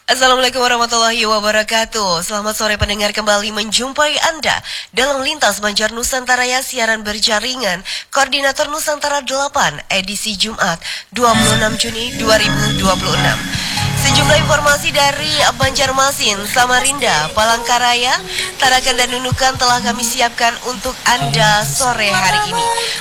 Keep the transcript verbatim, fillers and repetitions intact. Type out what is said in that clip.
Assalamualaikum warahmatullahi wabarakatuh. Selamat sore pendengar, kembali menjumpai Anda dalam Lintas Banjar Nusantara ya, siaran berjaringan Koordinator Nusantara delapan edisi Jumat dua puluh enam Juni dua ribu dua puluh enam. Sejumlah informasi dari Banjarmasin, Samarinda, Palangkaraya, Tarakan dan Nunukan telah kami siapkan untuk Anda sore hari ini.